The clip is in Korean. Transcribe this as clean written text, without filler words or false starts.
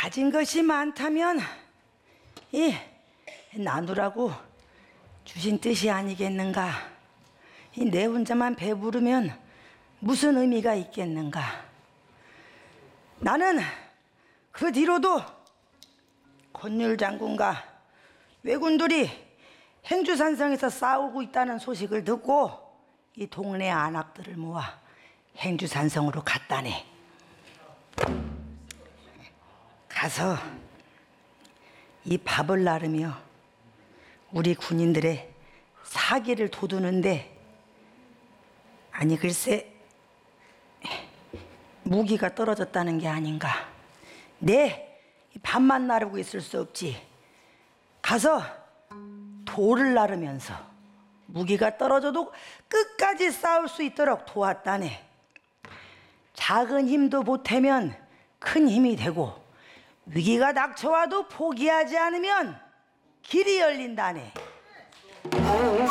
가진 것이 많다면 이 나누라고 주신 뜻이 아니겠는가? 이 내 혼자만 배부르면 무슨 의미가 있겠는가? 나는 그 뒤로도 권율 장군과 왜군들이 행주산성에서 싸우고 있다는 소식을 듣고 이 동네 안악들을 모아 행주산성으로 갔다네. 가서 이 밥을 나르며 우리 군인들의 사기를 돋우는데, 아니 글쎄 무기가 떨어졌다는 게 아닌가. 네, 밥만 나르고 있을 수 없지. 가서 돌을 나르면서 무기가 떨어져도 끝까지 싸울 수 있도록 도왔다네. 작은 힘도 보태면 큰 힘이 되고, 위기가 닥쳐와도 포기하지 않으면 길이 열린다네.